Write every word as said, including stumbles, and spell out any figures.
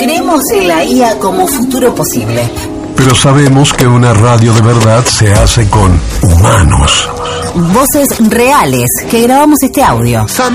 Creemos en la I A como futuro posible. Pero sabemos que una radio de verdad se hace con humanos. Voces reales que grabamos este audio. Sandra